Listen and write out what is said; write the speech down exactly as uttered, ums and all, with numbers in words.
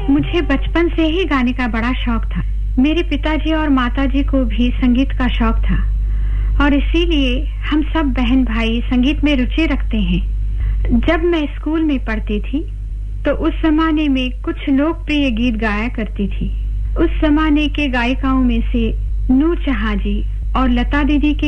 मुझे बचपन से ही गाने का बड़ा शौक था। मेरे पिताजी और माताजी को भी संगीत का शौक था और इसीलिए हम सब बहन भाई संगीत में रुचि रखते हैं। जब मैं स्कूल में पढ़ती थी तो उस जमाने में कुछ लोकप्रिय गीत गाया करती थी। उस जमाने के गायिकाओं में से नूर जहां जी और लता दीदी के